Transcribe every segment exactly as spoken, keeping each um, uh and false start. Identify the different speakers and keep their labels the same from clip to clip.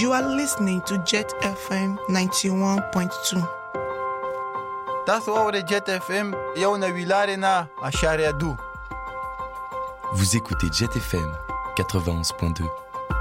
Speaker 1: You are listening to Jet F M ninety-one point two.
Speaker 2: Taso de Jet F M, yauna wilarena a Shariadou.
Speaker 3: Vous écoutez Jet F M quatre-vingt-onze point deux.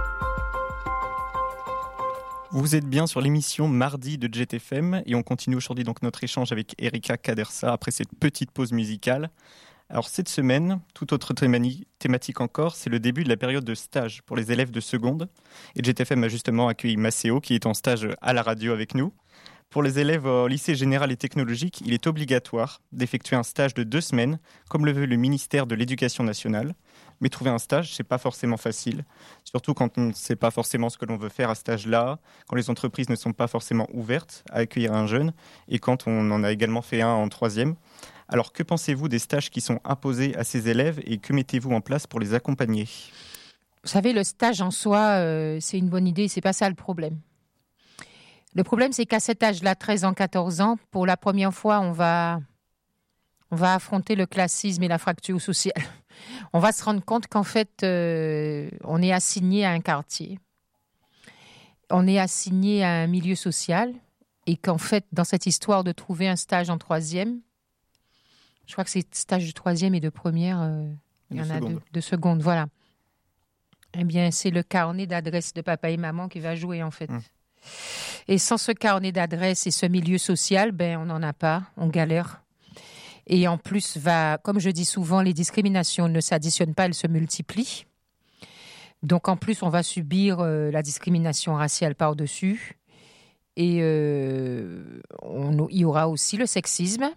Speaker 4: Vous êtes bien sur l'émission Mardi de Jet F M et on continue aujourd'hui donc notre échange avec Erika Kadersa après cette petite pause musicale. Alors cette semaine, toute autre thémani- thématique encore, c'est le début de la période de stage pour les élèves de seconde. Et Jet F M a justement accueilli Maceo qui est en stage à la radio avec nous. Pour les élèves au lycée général et technologique, il est obligatoire d'effectuer un stage de deux semaines, comme le veut le ministère de l'Éducation nationale. Mais trouver un stage, c'est pas forcément facile, surtout quand on ne sait pas forcément ce que l'on veut faire à ce stage-là, quand les entreprises ne sont pas forcément ouvertes à accueillir un jeune, et quand on en a également fait un en troisième. Alors, que pensez-vous des stages qui sont imposés à ces élèves et que mettez-vous en place pour les accompagner ?
Speaker 5: Vous savez, le stage en soi, euh, c'est une bonne idée, c'est pas ça le problème. Le problème, c'est qu'à cet âge-là, treize ans, quatorze ans, pour la première fois, on va, on va affronter le classisme et la fracture sociale. On va se rendre compte qu'en fait, euh, on est assigné à un quartier, on est assigné à un milieu social, et qu'en fait, dans cette histoire de trouver un stage en troisième, je crois que c'est stage de troisième et de première, euh, il y en a deux, de seconde, voilà. Eh bien, c'est le carnet d'adresse de papa et maman qui va jouer, en fait. Mmh. Et sans ce carnet d'adresse et ce milieu social, ben, on n'en a pas, on galère. Et en plus, va, comme je dis souvent, les discriminations ne s'additionnent pas, elles se multiplient. Donc, en plus, on va subir euh, la discrimination raciale par-dessus. Et euh, on, il y aura aussi le sexisme.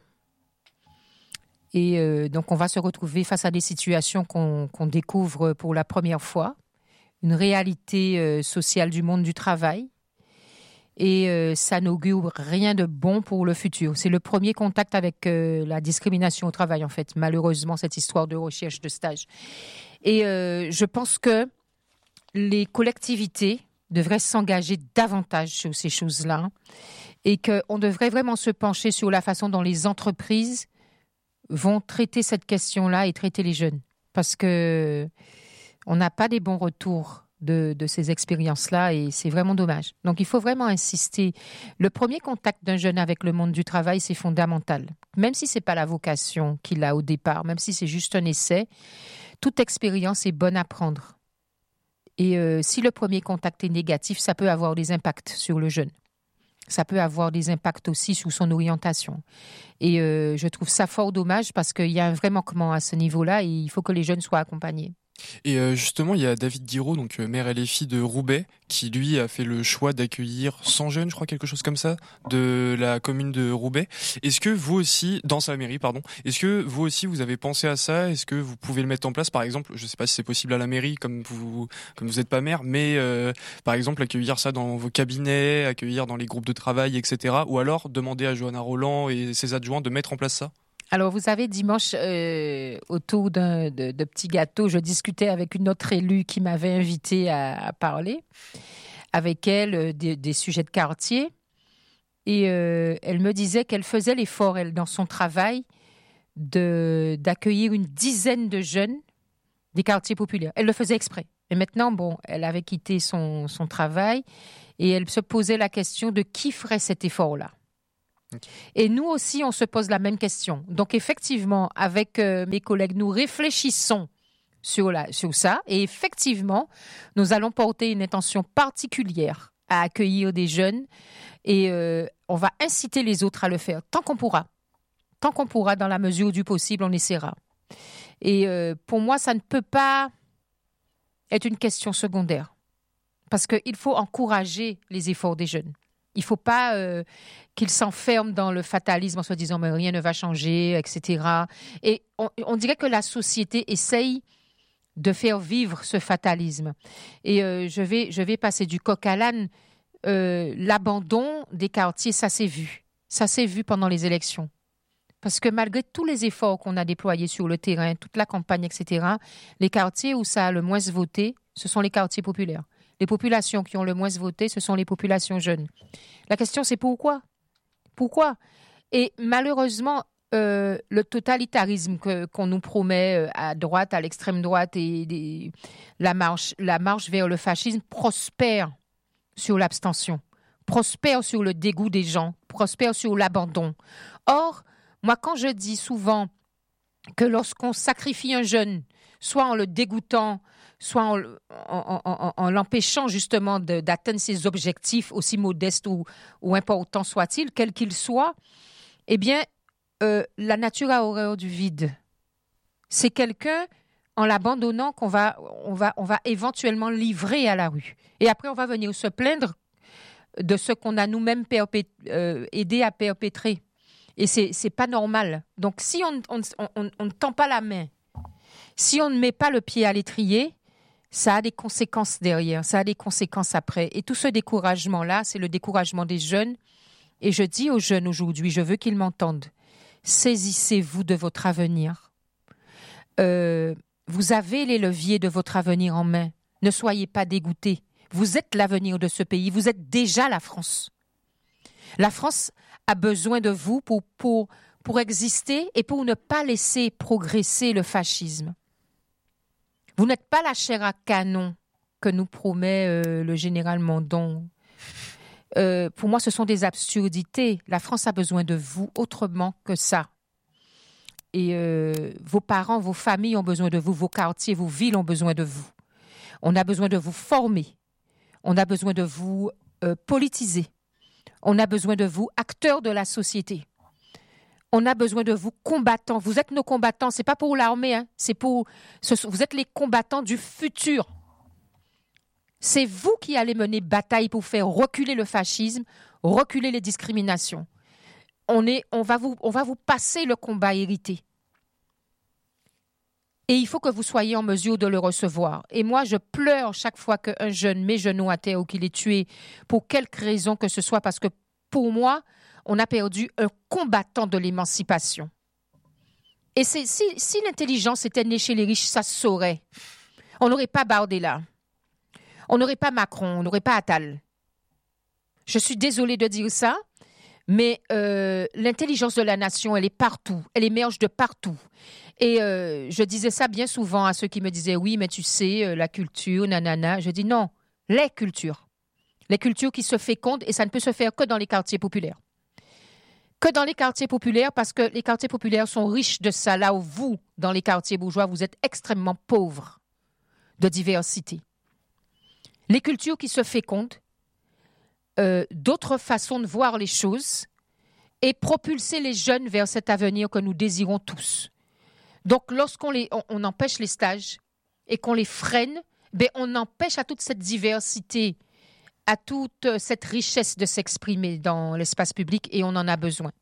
Speaker 5: Et euh, donc, on va se retrouver face à des situations qu'on, qu'on découvre pour la première fois, une réalité euh, sociale du monde du travail. Et euh, ça n'augure rien de bon pour le futur. C'est le premier contact avec euh, la discrimination au travail, en fait, malheureusement, cette histoire de recherche de stage. Et euh, je pense que les collectivités devraient s'engager davantage sur ces choses-là et qu'on devrait vraiment se pencher sur la façon dont les entreprises vont traiter cette question-là et traiter les jeunes. Parce qu'on n'a pas des bons retours de, de ces expériences-là et c'est vraiment dommage. Donc, il faut vraiment insister. Le premier contact d'un jeune avec le monde du travail, c'est fondamental. Même si ce n'est pas la vocation qu'il a au départ, même si c'est juste un essai, toute expérience est bonne à prendre. Et euh, si le premier contact est négatif, ça peut avoir des impacts sur le jeune. Ça peut avoir des impacts aussi sur son orientation. Et euh, je trouve ça fort dommage parce qu'il y a un vrai manquement à ce niveau-là et il faut que les jeunes soient accompagnés.
Speaker 6: Et euh, justement, il y a David Guiraud, donc euh, maire L F I de Roubaix, qui lui a fait le choix d'accueillir cent jeunes, je crois, quelque chose comme ça, de la commune de Roubaix. Est-ce que vous aussi, dans sa mairie, pardon, est-ce que vous aussi vous avez pensé à ça ? Est-ce que vous pouvez le mettre en place, par exemple, je ne sais pas si c'est possible à la mairie, comme vous comme vous n'êtes pas maire, mais euh, par exemple accueillir ça dans vos cabinets, accueillir dans les groupes de travail, et cetera. Ou alors demander à Johanna Roland et ses adjoints de mettre en place ça ?
Speaker 5: Alors, vous savez, dimanche, euh, autour d'un, de, de petits gâteaux, je discutais avec une autre élue qui m'avait invitée à, à parler avec elle euh, des, des sujets de quartier. Et euh, elle me disait qu'elle faisait l'effort, elle, dans son travail, de, d'accueillir une dizaine de jeunes des quartiers populaires. Elle le faisait exprès. Et maintenant, bon, elle avait quitté son, son travail et elle se posait la question de qui ferait cet effort-là. Et nous aussi, on se pose la même question. Donc, effectivement, avec euh, mes collègues, nous réfléchissons sur, la, sur ça. Et effectivement, nous allons porter une attention particulière à accueillir des jeunes. Et euh, on va inciter les autres à le faire tant qu'on pourra. Tant qu'on pourra, dans la mesure du possible, on essaiera. Et euh, pour moi, ça ne peut pas être une question secondaire. Parce qu'il faut encourager les efforts des jeunes. Il ne faut pas euh, qu'ils s'enferment dans le fatalisme en se disant mais rien ne va changer, et cetera. Et on, on dirait que la société essaye de faire vivre ce fatalisme. Et euh, je, vais, je vais passer du coq à l'âne. Euh, l'abandon des quartiers, ça s'est vu. Ça s'est vu pendant les élections. Parce que malgré tous les efforts qu'on a déployés sur le terrain, toute la campagne, et cetera, les quartiers où ça a le moins voté, ce sont les quartiers populaires. Les populations qui ont le moins voté, ce sont les populations jeunes. La question, c'est pourquoi ? Pourquoi ? Et malheureusement, euh, le totalitarisme que, qu'on nous promet à droite, à l'extrême droite, et des, la, marche, la marche vers le fascisme prospère sur l'abstention, prospère sur le dégoût des gens, prospère sur l'abandon. Or, moi, quand je dis souvent que lorsqu'on sacrifie un jeune, soit en le dégoûtant, soit en, en, en, en l'empêchant justement de, d'atteindre ses objectifs, aussi modestes ou, ou importants soient-ils, quels qu'ils soient, eh bien, euh, la nature a horreur du vide. C'est quelqu'un, en l'abandonnant, qu'on va, on va, on va éventuellement livrer à la rue. Et après, on va venir se plaindre de ce qu'on a nous-mêmes perpét- euh, aidé à perpétrer. Et c'est, c'est pas normal. Donc, si on, on, on, on ne tend pas la main, si on ne met pas le pied à l'étrier, ça a des conséquences derrière, ça a des conséquences après. Et tout ce découragement-là, c'est le découragement des jeunes. Et je dis aux jeunes aujourd'hui, je veux qu'ils m'entendent, saisissez-vous de votre avenir. Euh, vous avez les leviers de votre avenir en main. Ne soyez pas dégoûtés. Vous êtes l'avenir de ce pays. Vous êtes déjà la France. La France a besoin de vous pour, pour, pour exister et pour ne pas laisser progresser le fascisme. Vous n'êtes pas la chair à canon que nous promet euh, le général Mandon. Euh, pour moi, ce sont des absurdités. La France a besoin de vous autrement que ça. Et euh, vos parents, vos familles ont besoin de vous, vos quartiers, vos villes ont besoin de vous. On a besoin de vous former. On a besoin de vous euh, politiser. On a besoin de vous acteurs de la société. On a besoin de vous combattants. Vous êtes nos combattants. C'est pas pour l'armée, hein. C'est pour. Ce, vous êtes les combattants du futur. C'est vous qui allez mener bataille pour faire reculer le fascisme, reculer les discriminations. On est, on va vous, on va vous passer le combat hérité. Et il faut que vous soyez en mesure de le recevoir. Et moi, je pleure chaque fois qu'un jeune met genou à terre ou qu'il est tué, pour quelque raison que ce soit, parce que pour moi, on a perdu un combattant de l'émancipation. Et c'est, si, si l'intelligence était née chez les riches, ça se saurait. On n'aurait pas Bardella. On n'aurait pas Macron. On n'aurait pas Attal. Je suis désolée de dire ça, mais euh, l'intelligence de la nation, elle est partout. Elle émerge de partout. Et euh, je disais ça bien souvent à ceux qui me disaient « Oui, mais tu sais, euh, la culture, nanana ». Je dis non, les cultures. Les cultures qui se fécondent, et ça ne peut se faire que dans les quartiers populaires. Que dans les quartiers populaires, parce que les quartiers populaires sont riches de ça, là où vous, dans les quartiers bourgeois, vous êtes extrêmement pauvres de diversité. Les cultures qui se fécondent, euh, d'autres façons de voir les choses et propulser les jeunes vers cet avenir que nous désirons tous. Donc, lorsqu'on les, on, on empêche les stages et qu'on les freine, ben, on empêche à toute cette diversité, à toute cette richesse de s'exprimer dans l'espace public, et on en a besoin.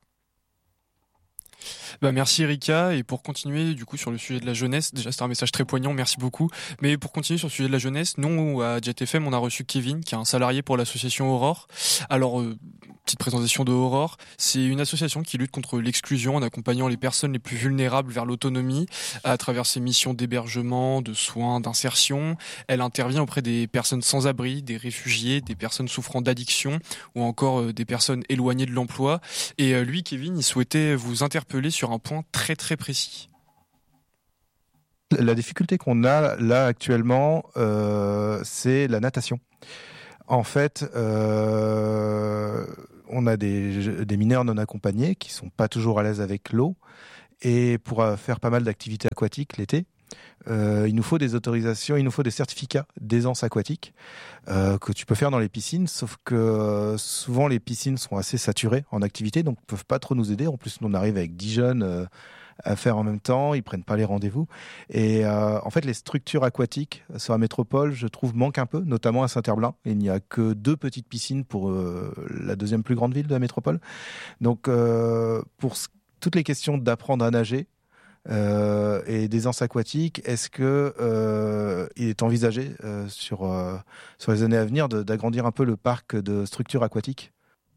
Speaker 6: Bah merci Erika, et pour continuer du coup sur le sujet de la jeunesse, déjà c'est un message très poignant, merci beaucoup, mais pour continuer sur le sujet de la jeunesse, nous à Jet F M on a reçu Kevin qui est un salarié pour l'association Aurore. Alors euh, petite présentation de Aurore, c'est une association qui lutte contre l'exclusion en accompagnant les personnes les plus vulnérables vers l'autonomie à travers ses missions d'hébergement, de soins, d'insertion. Elle intervient auprès des personnes sans abri, des réfugiés, des personnes souffrant d'addiction ou encore euh, des personnes éloignées de l'emploi. Et euh, lui Kevin, il souhaitait vous interpeller sur un point très très précis.
Speaker 7: La difficulté qu'on a là actuellement, euh, c'est la natation. En fait, euh, on a des, des mineurs non accompagnés qui sont pas toujours à l'aise avec l'eau, et pour faire pas mal d'activités aquatiques l'été, Euh, il nous faut des autorisations, il nous faut des certificats d'aisance aquatique euh, que tu peux faire dans les piscines, sauf que euh, souvent les piscines sont assez saturées en activité, donc ne peuvent pas trop nous aider. En plus, nous, on arrive avec dix jeunes euh, à faire en même temps, ils prennent pas les rendez-vous. Et euh, en fait, les structures aquatiques sur la métropole, je trouve, manquent un peu, notamment à Saint-Herblain. Il n'y a que deux petites piscines pour euh, la deuxième plus grande ville de la métropole. Donc, euh, pour c- toutes les questions d'apprendre à nager, Euh, et d'aisance aquatique, est-ce que euh, il est envisagé euh, sur euh, sur les années à venir de, d'agrandir un peu le parc de structures aquatiques?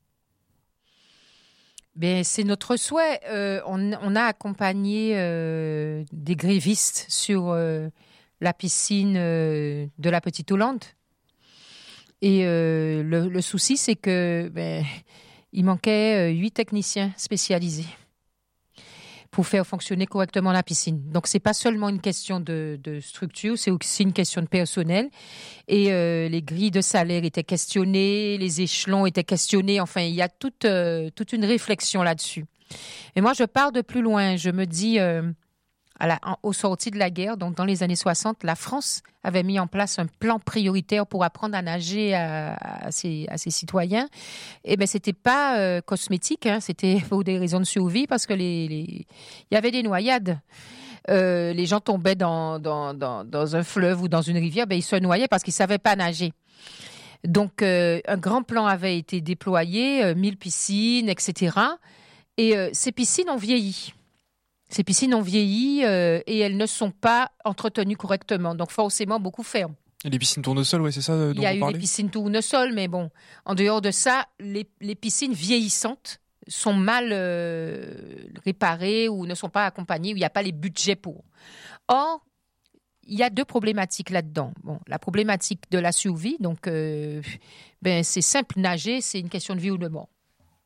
Speaker 5: Ben, c'est notre souhait. Euh, on, on a accompagné euh, des grévistes sur euh, la piscine euh, de la Petite Hollande. Et euh, le, le souci, c'est que ben, il manquait huit techniciens spécialisés. pour faire fonctionner correctement la piscine. Donc, c'est pas seulement une question de, de structure, c'est aussi une question de personnel. Et euh, les grilles de salaire étaient questionnées, les échelons étaient questionnés. Enfin, il y a toute, euh, toute une réflexion là-dessus. Et moi, je pars de plus loin. Je me dis, euh, à la, en, au sorti de la guerre, donc dans les années soixante, la France avait mis en place un plan prioritaire pour apprendre à nager à, à, ses, à ses citoyens. Et bien, c'était pas euh, cosmétique, hein, c'était pour des raisons de survie, parce que les, les... il y avait des noyades. Euh, les gens tombaient dans, dans, dans, dans un fleuve ou dans une rivière, ben, ils se noyaient parce qu'ils ne savaient pas nager. Donc, euh, un grand plan avait été déployé, euh, mille piscines, et cetera. Et euh, ces piscines ont vieilli. Ces piscines ont vieilli euh, et elles ne sont pas entretenues correctement. Donc, forcément, beaucoup ferment.
Speaker 6: Et les piscines tournesol, ouais, c'est ça dont vous parlez ?
Speaker 5: Il y a eu des piscines tournesol, mais bon, en dehors de ça, les, les piscines vieillissantes sont mal euh, réparées ou ne sont pas accompagnées, où il n'y a pas les budgets pour. Or, il y a deux problématiques là-dedans. Bon, la problématique de la survie, donc, euh, ben, c'est simple, nager, c'est une question de vie ou de mort.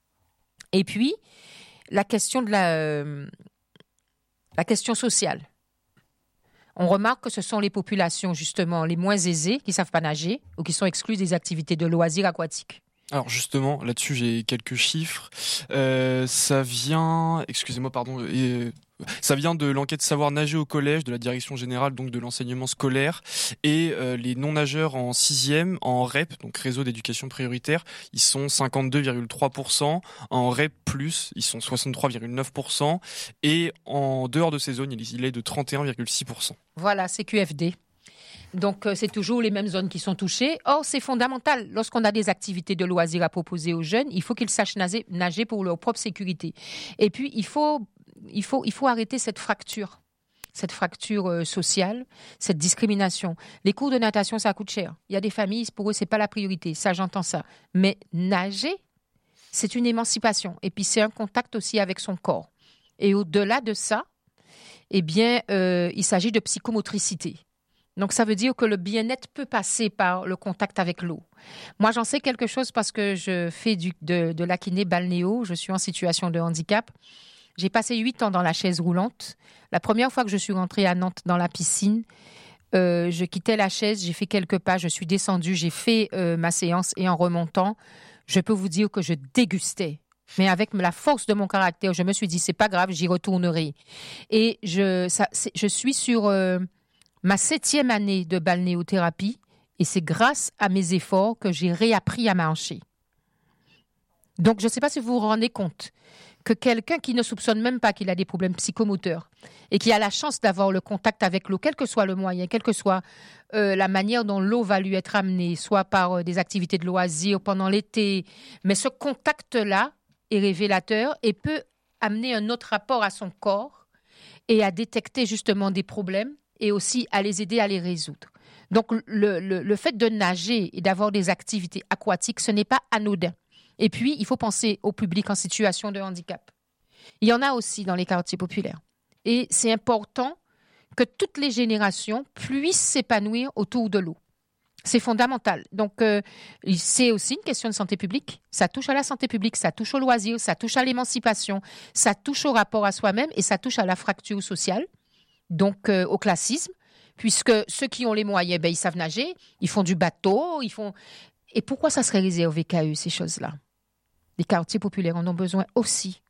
Speaker 5: Et puis, la question de la, euh, la question sociale. On remarque que ce sont les populations, justement, les moins aisées qui ne savent pas nager ou qui sont exclues des activités de loisirs aquatiques.
Speaker 6: Alors justement, là-dessus, j'ai quelques chiffres. Euh, ça vient, excusez-moi, pardon, euh, ça vient de l'enquête Savoir nager au collège, de la direction générale donc de l'enseignement scolaire, et euh, les non-nageurs en sixième, en R E P, donc réseau d'éducation prioritaire, ils sont cinquante-deux virgule trois pour cent, en R E P plus, ils sont soixante-trois virgule neuf pour cent, et en dehors de ces zones, il est de trente et un virgule six pour cent.
Speaker 5: Voilà, c'est Q F D. Donc, euh, c'est toujours les mêmes zones qui sont touchées. Or, c'est fondamental. Lorsqu'on a des activités de loisirs à proposer aux jeunes, il faut qu'ils sachent nager, nager pour leur propre sécurité. Et puis, il faut, il faut, il faut arrêter cette fracture, cette fracture euh, sociale, cette discrimination. Les cours de natation, ça coûte cher. Il y a des familles, pour eux, c'est pas la priorité. Ça, j'entends ça. Mais nager, c'est une émancipation. Et puis, c'est un contact aussi avec son corps. Et au-delà de ça, eh bien, euh, il s'agit de psychomotricité. Donc, ça veut dire que le bien-être peut passer par le contact avec l'eau. Moi, j'en sais quelque chose parce que je fais du, de, de la kiné balnéo. Je suis en situation de handicap. J'ai passé huit ans dans la chaise roulante. La première fois que je suis rentrée à Nantes dans la piscine, euh, je quittais la chaise, j'ai fait quelques pas, je suis descendue, j'ai fait euh, ma séance et en remontant, je peux vous dire que je dégustais. Mais avec la force de mon caractère, je me suis dit, c'est pas grave, j'y retournerai. Et je, ça, je suis sur... Euh, ma septième année de balnéothérapie, et c'est grâce à mes efforts que j'ai réappris à marcher. Donc, je ne sais pas si vous vous rendez compte que quelqu'un qui ne soupçonne même pas qu'il a des problèmes psychomoteurs et qui a la chance d'avoir le contact avec l'eau, quel que soit le moyen, quelle que soit euh, la manière dont l'eau va lui être amenée, soit par euh, des activités de loisirs pendant l'été, mais ce contact-là est révélateur et peut amener un autre rapport à son corps et à détecter justement des problèmes et aussi à les aider à les résoudre. Donc, le, le, le fait de nager et d'avoir des activités aquatiques, ce n'est pas anodin. Et puis, il faut penser au public en situation de handicap. Il y en a aussi dans les quartiers populaires. Et c'est important que toutes les générations puissent s'épanouir autour de l'eau. C'est fondamental. Donc, euh, c'est aussi une question de santé publique. Ça touche à la santé publique, ça touche au loisir, ça touche à l'émancipation, ça touche au rapport à soi-même et ça touche à la fracture sociale. Donc, euh, au classisme, puisque ceux qui ont les moyens, ben, ils savent nager, ils font du bateau, ils font... Et pourquoi ça serait réservé qu'à eux, ces choses-là ? Les quartiers populaires en ont besoin aussi.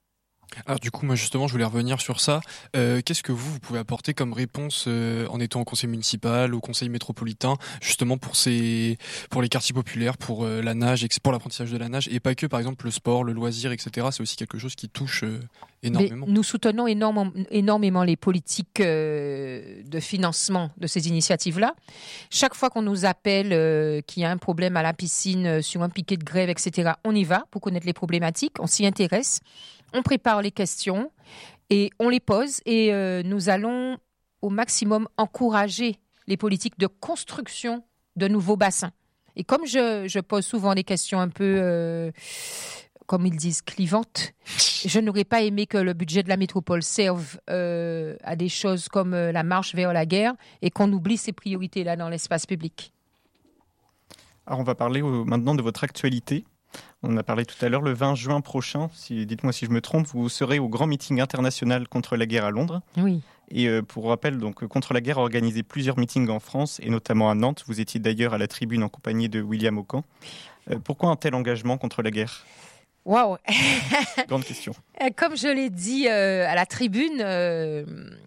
Speaker 6: Alors du coup, moi justement, je voulais revenir sur ça. Euh, qu'est-ce que vous, vous pouvez apporter comme réponse euh, en étant au conseil municipal, au conseil métropolitain, justement pour ces, pour les quartiers populaires, pour euh, la nage, pour l'apprentissage de la nage, et pas que, par exemple, le sport, le loisir, et cetera. C'est aussi quelque chose qui touche euh, énormément.
Speaker 5: Mais nous soutenons énormément, énormément les politiques euh, de financement de ces initiatives-là. Chaque fois qu'on nous appelle euh, qu'il y a un problème à la piscine, euh, sur un piquet de grève, et cetera, on y va pour connaître les problématiques, on s'y intéresse. On prépare les questions et on les pose et euh, nous allons au maximum encourager les politiques de construction de nouveaux bassins. Et comme je, je pose souvent des questions un peu, euh, comme ils disent, clivantes, je n'aurais pas aimé que le budget de la métropole serve euh, à des choses comme euh, la marche vers la guerre et qu'on oublie ces priorités-là dans l'espace public.
Speaker 4: Alors on va parler euh, maintenant de votre actualité. On en a parlé tout à l'heure, le vingt juin prochain, si, dites-moi si je me trompe, vous serez au grand meeting international contre la guerre à Londres.
Speaker 5: Oui.
Speaker 4: Et euh, pour rappel, donc, Contre la guerre a organisé plusieurs meetings en France, et notamment à Nantes. Vous étiez d'ailleurs à la tribune en compagnie de William Aucan. Euh, pourquoi un tel engagement contre la guerre ?
Speaker 5: Waouh.
Speaker 4: Grande question.
Speaker 5: Comme je l'ai dit euh, à la tribune, euh,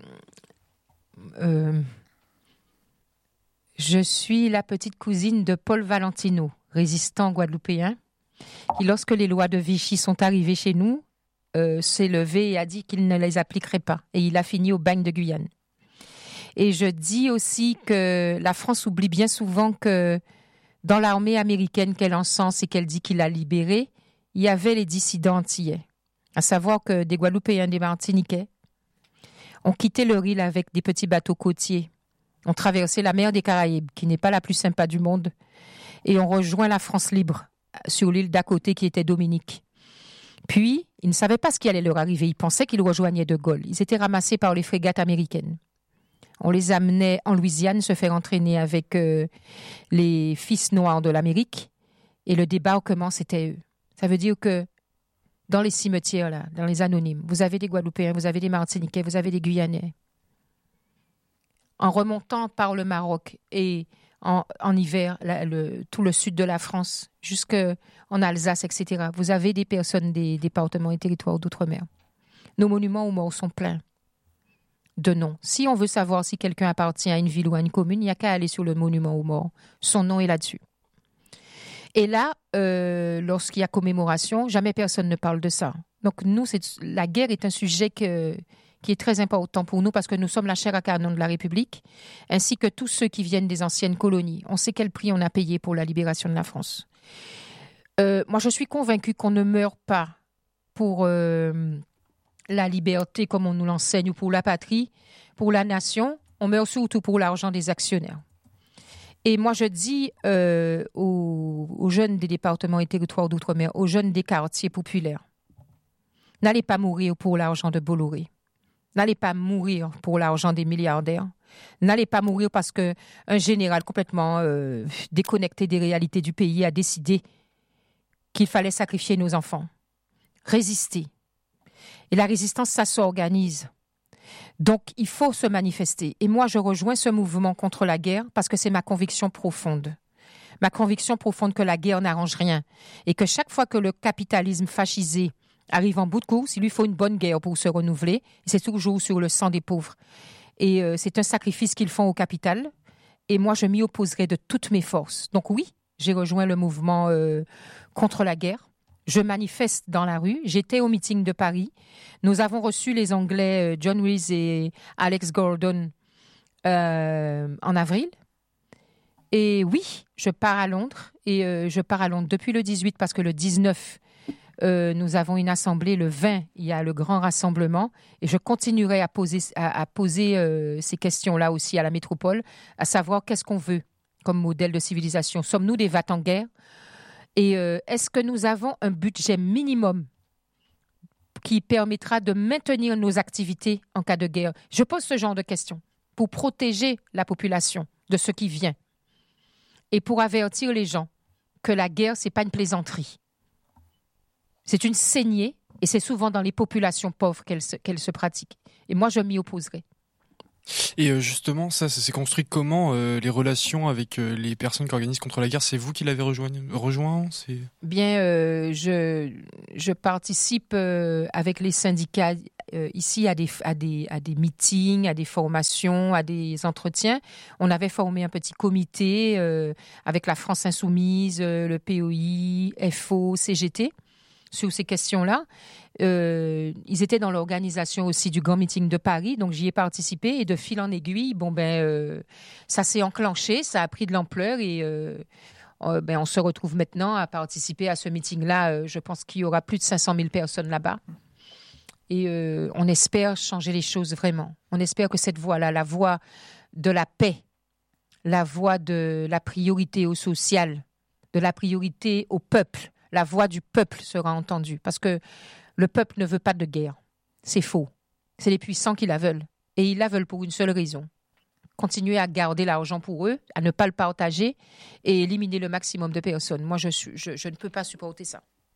Speaker 5: euh, je suis la petite cousine de Paul Valentino, résistant guadeloupéen, qui, lorsque les lois de Vichy sont arrivées chez nous, euh, s'est levé et a dit qu'il ne les appliquerait pas. Et il a fini au bagne de Guyane. Et je dis aussi que la France oublie bien souvent que dans l'armée américaine qu'elle encense et qu'elle dit qu'il a libérée, il y avait les dissidents antillais. À savoir que des Guadeloupéens, des Martiniquais ont quitté leur île avec des petits bateaux côtiers, ont traversé la mer des Caraïbes, qui n'est pas la plus sympa du monde, et ont rejoint la France libre sur l'île d'à côté qui était Dominique. Puis, ils ne savaient pas ce qui allait leur arriver. Ils pensaient qu'ils rejoignaient De Gaulle. Ils étaient ramassés par les frégates américaines. On les amenait en Louisiane se faire entraîner avec euh, les fils noirs de l'Amérique. Et le débarquement, c'était eux. Ça veut dire que dans les cimetières, là, dans les anonymes, vous avez des Guadeloupéens, vous avez des Martiniquais, vous avez des Guyanais. En remontant par le Maroc et en, en hiver, la, le, tout le sud de la France, jusqu'en Alsace, et cetera, vous avez des personnes des départements et territoires d'outre-mer. Nos monuments aux morts sont pleins de noms. Si on veut savoir si quelqu'un appartient à une ville ou à une commune, il n'y a qu'à aller sur le monument aux morts. Son nom est là-dessus. Et là, euh, lorsqu'il y a commémoration, jamais personne ne parle de ça. Donc nous, c'est, la guerre est un sujet que, qui est très important pour nous parce que nous sommes la chair à canon de la République, ainsi que tous ceux qui viennent des anciennes colonies. On sait quel prix on a payé pour la libération de la France. Euh, moi, je suis convaincue qu'on ne meurt pas pour euh, la liberté comme on nous l'enseigne ou pour la patrie, pour la nation. On meurt surtout pour l'argent des actionnaires. Et moi, je dis euh, aux, aux jeunes des départements et territoires d'outre-mer, aux jeunes des quartiers populaires, n'allez pas mourir pour l'argent de Bolloré. N'allez pas mourir pour l'argent des milliardaires. N'allez pas mourir parce qu'un général complètement euh, déconnecté des réalités du pays a décidé qu'il fallait sacrifier nos enfants. Résistez. Et la résistance, ça s'organise. Donc, il faut se manifester. Et moi, je rejoins ce mouvement contre la guerre parce que c'est ma conviction profonde. Ma conviction profonde que la guerre n'arrange rien. Et que chaque fois que le capitalisme fascisé arrive en bout de course, il lui faut une bonne guerre pour se renouveler. Et c'est toujours sur le sang des pauvres. Et euh, c'est un sacrifice qu'ils font au capital. Et moi, je m'y opposerai de toutes mes forces. Donc oui, j'ai rejoint le mouvement euh, contre la guerre. Je manifeste dans la rue. J'étais au meeting de Paris. Nous avons reçu les Anglais John Wills et Alex Gordon euh, en avril. Et oui, je pars à Londres. Et euh, je pars à Londres depuis le dix-huit parce que le dix-neuf, euh, nous avons une assemblée. Le vingt, il y a le grand rassemblement. Et je continuerai à poser, à, à poser euh, ces questions-là aussi à la métropole, à savoir qu'est-ce qu'on veut comme modèle de civilisation. Sommes-nous des va-t-en guerre? Et euh, est-ce que nous avons un budget minimum qui permettra de maintenir nos activités en cas de guerre? Je pose ce genre de questions pour protéger la population de ce qui vient et pour avertir les gens que la guerre, ce n'est pas une plaisanterie. C'est une saignée et c'est souvent dans les populations pauvres qu'elle se, qu'elle se pratique. Et moi, je m'y opposerai.
Speaker 6: Et euh, justement, ça, ça s'est construit comment, euh, les relations avec euh, les personnes qui organisent contre la guerre? C'est vous qui l'avez rejoint, rejoint c'est...
Speaker 5: Bien, euh, je, je participe euh, avec les syndicats euh, ici à des, à, des, à des meetings, à des formations, à des entretiens. On avait formé un petit comité euh, avec la France Insoumise, euh, le P O I, F O, C G T sur ces questions-là. Euh, ils étaient dans l'organisation aussi du Grand Meeting de Paris, donc j'y ai participé et de fil en aiguille, bon ben euh, ça s'est enclenché, ça a pris de l'ampleur et euh, euh, ben on se retrouve maintenant à participer à ce meeting-là. Euh, je pense qu'il y aura plus de cinq cent mille personnes là-bas et euh, on espère changer les choses vraiment. On espère que cette voie-là, la voie de la paix, la voie de la priorité au social, de la priorité au peuple, la voix du peuple sera entendue parce que le peuple ne veut pas de guerre. C'est faux. C'est les puissants qui la veulent. Et ils la veulent pour une seule raison. Continuer à garder l'argent pour eux, à ne pas le partager et éliminer le maximum de personnes. Moi, je, suis, je, je ne peux pas supporter ça.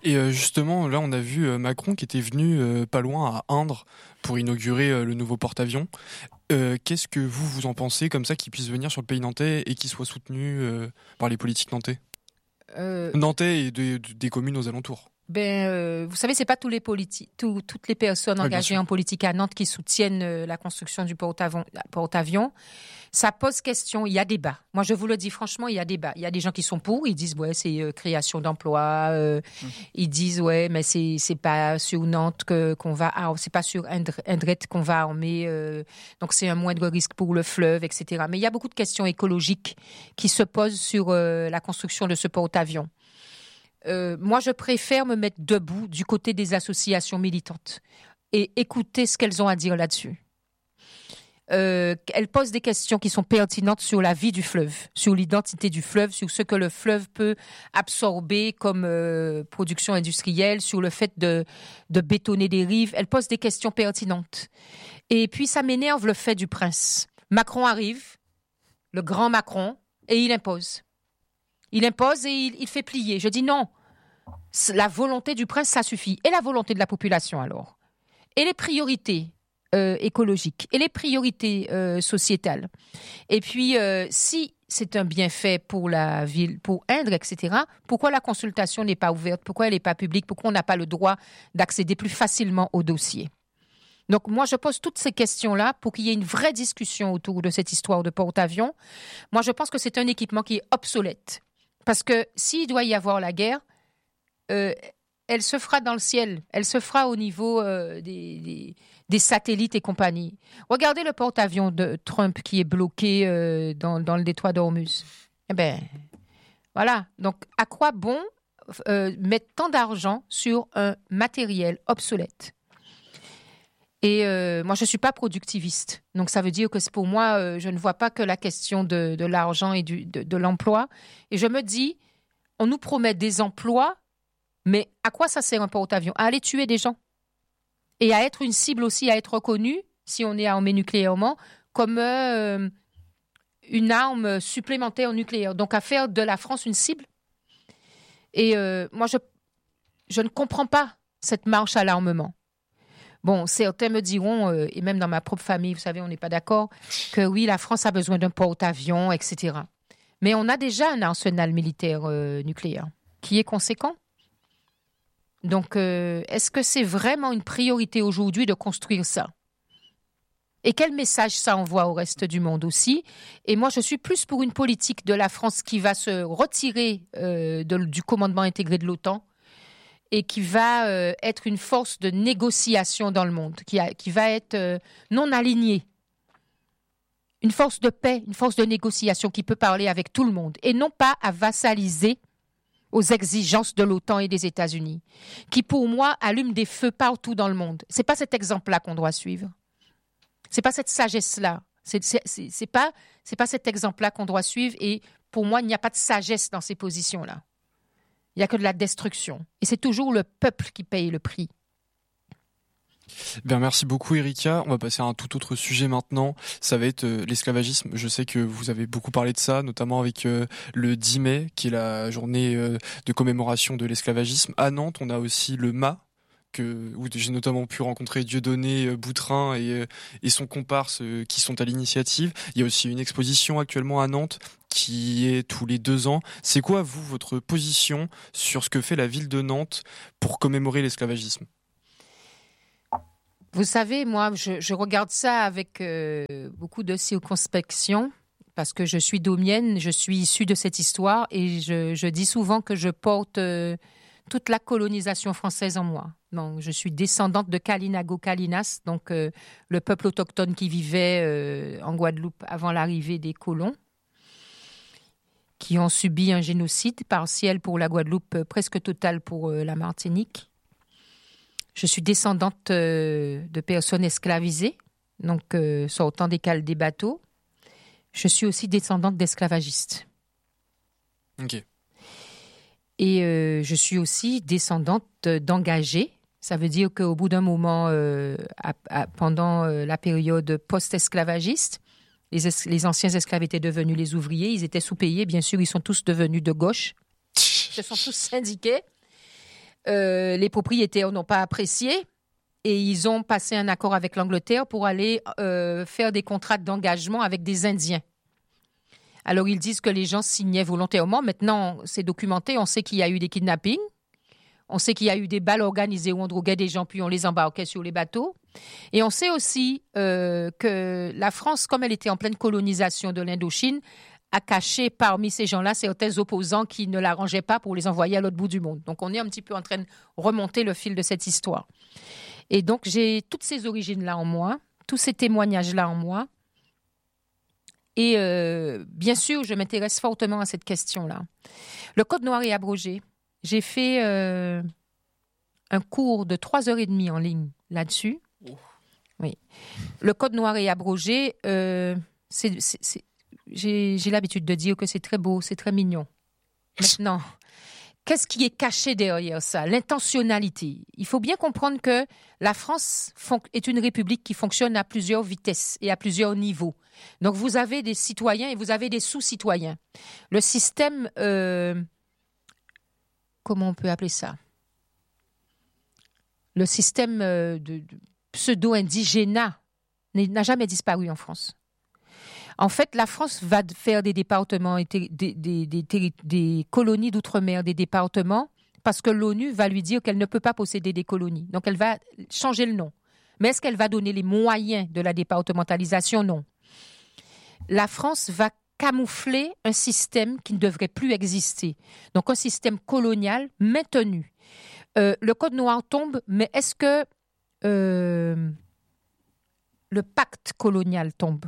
Speaker 6: Et euh, justement, là, on a vu euh, Macron qui était venu euh, pas loin à Indre pour inaugurer euh, le nouveau porte-avions. Euh, qu'est-ce que vous, vous en pensez comme ça qu'il puisse venir sur le pays nantais et qu'il soit soutenu euh, par les politiques nantais
Speaker 5: Euh,
Speaker 6: Nantais et de- de- des communes aux alentours.
Speaker 5: Ben, euh, vous savez, c'est pas tous les politi- tout- toutes les personnes
Speaker 6: Oui, bien
Speaker 5: engagées
Speaker 6: sûr.
Speaker 5: en politique à Nantes qui soutiennent euh, la construction du porte-avions. porte-avions. Ça pose question. Il y a débat. Moi, je vous le dis franchement, il y a débat. Il y a des gens qui sont pour. Ils disent ouais, c'est euh, création d'emplois. Euh,
Speaker 6: Mmh.
Speaker 5: Ils disent ouais, mais c'est c'est pas sur Nantes que qu'on va. Ah, c'est pas sur Indre- Indrette qu'on va armer. Euh, donc c'est un moindre risque pour le fleuve, et cetera. Mais il y a beaucoup de questions écologiques qui se posent sur euh, la construction de ce porte-avions. Euh, moi, je préfère me mettre debout du côté des associations militantes et écouter ce qu'elles ont à dire là-dessus. Euh, elles posent des questions qui sont pertinentes sur la vie du fleuve, sur l'identité du fleuve, sur ce que le fleuve peut absorber comme euh, production industrielle, sur le fait de, de bétonner des rives. Elles posent des questions pertinentes. Et puis, ça m'énerve le fait du prince. Macron arrive, le grand Macron, et il impose. Il impose et il, il fait plier. Je dis non. La volonté du prince, ça suffit. Et la volonté de la population, alors? Et les priorités euh, écologiques? Et les priorités euh, sociétales? Et puis, euh, si c'est un bienfait pour la ville, pour Indre, et cetera, pourquoi la consultation n'est pas ouverte? Pourquoi elle n'est pas publique? Pourquoi on n'a pas le droit d'accéder plus facilement au dossier? Donc, moi, je pose toutes ces questions-là pour qu'il y ait une vraie discussion autour de cette histoire de porte-avions. Moi, je pense que c'est un équipement qui est obsolète. Parce que s'il doit y avoir la guerre, euh, elle se fera dans le ciel. Elle se fera au niveau euh, des, des, des satellites et compagnie. Regardez le porte-avions de Trump qui est bloqué euh, dans, dans le détroit d'Ormuz. Eh bien, voilà. Donc, à quoi bon euh, mettre tant d'argent sur un matériel obsolète? Et euh, moi, je ne suis pas productiviste. Donc, ça veut dire que c'est pour moi, euh, je ne vois pas que la question de, de l'argent et du, de, de l'emploi. Et je me dis, on nous promet des emplois, mais à quoi ça sert un porte-avions? À aller tuer des gens. Et à être une cible aussi, à être reconnue, si on est armé nucléairement, comme euh, une arme supplémentaire nucléaire. Donc, à faire de la France une cible. Et euh, moi, je, je ne comprends pas cette marche à l'armement. Bon, certains me diront, euh, et même dans ma propre famille, vous savez, on n'est pas d'accord, que oui, la France a besoin d'un porte-avions, et cetera. Mais on a déjà un arsenal militaire euh, nucléaire qui est conséquent. Donc, euh, est-ce que c'est vraiment une priorité aujourd'hui de construire ça? Et quel message ça envoie au reste du monde aussi? Et moi, je suis plus pour une politique de la France qui va se retirer euh, de, du commandement intégré de l'OTAN et qui va euh, être une force de négociation dans le monde, qui, a, qui va être euh, non alignée. Une force de paix, une force de négociation qui peut parler avec tout le monde et non pas à vassaliser aux exigences de l'OTAN et des États-Unis, qui pour moi allument des feux partout dans le monde. C'est pas cet exemple-là qu'on doit suivre. C'est pas cette sagesse-là. C'est, c'est, c'est, c'est pas, c'est pas cet exemple-là qu'on doit suivre et pour moi, il n'y a pas de sagesse dans ces positions-là. Il n'y a que de la destruction. Et c'est toujours le peuple qui paye le prix.
Speaker 6: Bien, merci beaucoup Erika. On va passer à un tout autre sujet maintenant. Ça va être euh, l'esclavagisme. Je sais que vous avez beaucoup parlé de ça, notamment avec euh, le dix mai, qui est la journée euh, de commémoration de l'esclavagisme. À Nantes, on a aussi le M A, que, où j'ai notamment pu rencontrer Dieudonné euh, Boutrin et, euh, et son comparse euh, qui sont à l'initiative. Il y a aussi une exposition actuellement à Nantes qui est tous les deux ans. C'est quoi, vous, votre position sur ce que fait la ville de Nantes pour commémorer l'esclavagisme ?
Speaker 5: Vous savez, moi, je, je regarde ça avec euh, beaucoup de circonspection parce que je suis daumienne, je suis issue de cette histoire et je, je dis souvent que je porte euh, toute la colonisation française en moi. Donc, je suis descendante de Kalinago-Kalinas, donc euh, le peuple autochtone qui vivait euh, en Guadeloupe avant l'arrivée des colons, qui ont subi un génocide partiel pour la Guadeloupe, euh, presque total pour euh, la Martinique. Je suis descendante euh, de personnes esclavisées, donc euh, sortant des cales des bateaux. Je suis aussi descendante d'esclavagistes.
Speaker 6: Ok.
Speaker 5: Et euh, je suis aussi descendante d'engagés. Ça veut dire qu'au bout d'un moment, euh, à, à, pendant euh, la période post-esclavagiste, les, es- les anciens esclaves étaient devenus les ouvriers. Ils étaient sous-payés, bien sûr, ils sont tous devenus de gauche. Ils se sont tous syndiqués. euh, les propriétaires n'ont pas apprécié et ils ont passé un accord avec l'Angleterre pour aller euh, faire des contrats d'engagement avec des Indiens. Alors, ils disent que les gens signaient volontairement. Maintenant, c'est documenté. On sait qu'il y a eu des kidnappings. On sait qu'il y a eu des balles organisées où on droguait des gens, puis on les embarquait sur les bateaux. Et on sait aussi euh, que la France, comme elle était en pleine colonisation de l'Indochine, a caché parmi ces gens-là certains opposants qui ne l'arrangeaient pas pour les envoyer à l'autre bout du monde. Donc, on est un petit peu en train de remonter le fil de cette histoire. Et donc, j'ai toutes ces origines-là en moi, tous ces témoignages-là en moi. Et euh, bien sûr, je m'intéresse fortement à cette question-là. Le Code noir est abrogé. J'ai fait euh, un cours de trois heures et demie en ligne là-dessus. Oh. Oui. Le Code noir est abrogé. Euh, c'est, c'est, c'est, j'ai, j'ai l'habitude de dire que c'est très beau, c'est très mignon. Maintenant, qu'est-ce qui est caché derrière ça? L'intentionnalité. Il faut bien comprendre que la France est une république qui fonctionne à plusieurs vitesses et à plusieurs niveaux. Donc, vous avez des citoyens et vous avez des sous-citoyens. Le système... Euh, Comment on peut appeler ça? Le système de, de pseudo-indigénat n'a jamais disparu en France. En fait, la France va faire des départements, des, des, des, des, des colonies d'outre-mer, des départements, parce que l'ONU va lui dire qu'elle ne peut pas posséder des colonies. Donc, elle va changer le nom. Mais est-ce qu'elle va donner les moyens de la départementalisation? Non. La France va camoufler un système qui ne devrait plus exister. Donc, un système colonial maintenu. Euh, le Code noir tombe, mais est-ce que euh, le pacte colonial tombe?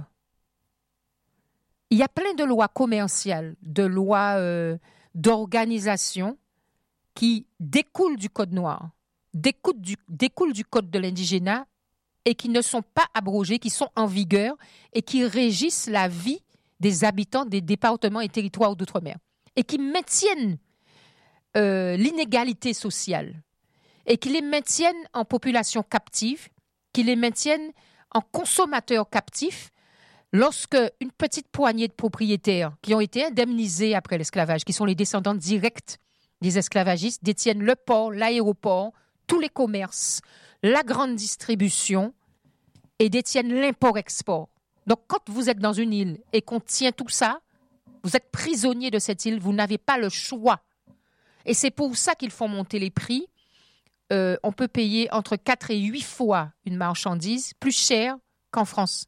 Speaker 5: Il y a plein de lois commerciales, de lois euh, d'organisation qui découlent du Code noir, découlent du, découlent du Code de l'indigénat et qui ne sont pas abrogées, qui sont en vigueur et qui régissent la vie des habitants des départements et territoires d'outre-mer et qui maintiennent euh, l'inégalité sociale et qui les maintiennent en population captive, qui les maintiennent en consommateurs captifs lorsque une petite poignée de propriétaires qui ont été indemnisés après l'esclavage, qui sont les descendants directs des esclavagistes, détiennent le port, l'aéroport, tous les commerces, la grande distribution et détiennent l'import-export. Donc, quand vous êtes dans une île et qu'on tient tout ça, vous êtes prisonnier de cette île, vous n'avez pas le choix. Et c'est pour ça qu'ils font monter les prix. Euh, on peut payer entre quatre et huit fois une marchandise plus chère qu'en France.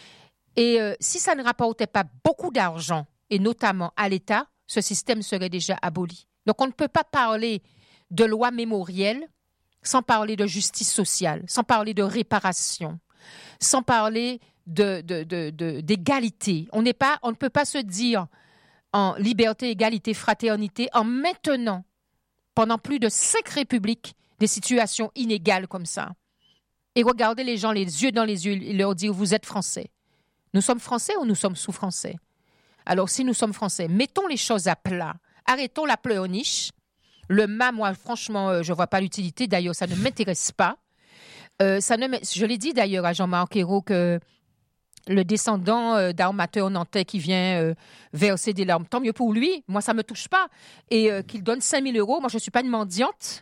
Speaker 5: Et euh, si ça ne rapportait pas beaucoup d'argent, et notamment à l'État, ce système serait déjà aboli. Donc, on ne peut pas parler de loi mémorielle sans parler de justice sociale, sans parler de réparation, sans parler de, de, de, de, d'égalité. On n'est pas, on ne peut pas se dire en liberté, égalité, fraternité en maintenant pendant plus de cinq républiques des situations inégales comme ça. Et regarder les gens les yeux dans les yeux et leur dire « vous êtes français ». Nous sommes français ou nous sommes sous-français? Alors, si nous sommes français, mettons les choses à plat. Arrêtons la pleurniche. Le mât, moi, franchement, euh, je ne vois pas l'utilité. D'ailleurs, ça ne m'intéresse pas. Euh, ça ne je l'ai dit d'ailleurs à Jean-Marc Ayrault que le descendant euh, d'armateur nantais qui vient euh, verser des larmes, tant mieux pour lui. Moi, ça ne me touche pas. Et euh, qu'il donne cinq mille euros. Moi, je ne suis pas une mendiante.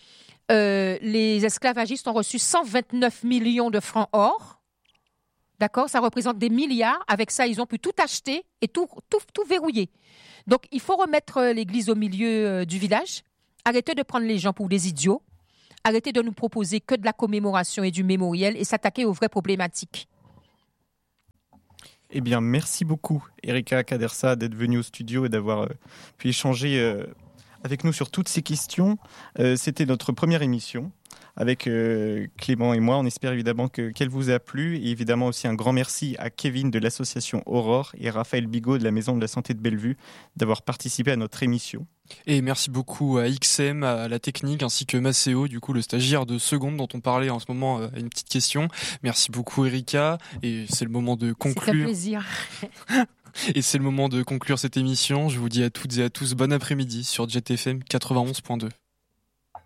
Speaker 5: Euh, les esclavagistes ont reçu cent vingt-neuf millions de francs or. D'accord? Ça représente des milliards. Avec ça, ils ont pu tout acheter et tout, tout, tout verrouiller. Donc, il faut remettre l'église au milieu euh, du village. Arrêter de prendre les gens pour des idiots. Arrêter de nous proposer que de la commémoration et du mémoriel et s'attaquer aux vraies problématiques.
Speaker 4: Eh bien, merci beaucoup, Erika Kadersa, d'être venue au studio et d'avoir euh, pu échanger euh, avec nous sur toutes ces questions. Euh, c'était notre première émission avec euh, Clément et moi. On espère évidemment que, qu'elle vous a plu. Et évidemment aussi un grand merci à Kevin de l'association Aurore et Raphaël Bigot de la Maison de la Santé de Bellevue d'avoir participé à notre émission.
Speaker 6: Et merci beaucoup à X M, à la technique, ainsi que Maceo, du coup le stagiaire de seconde dont on parlait en ce moment, à une petite question. Merci beaucoup Erika, et c'est le moment de conclure.
Speaker 5: C'est un plaisir.
Speaker 6: Et c'est le moment de conclure cette émission. Je vous dis à toutes et à tous bon après-midi sur Jet F M quatre-vingt-onze point deux.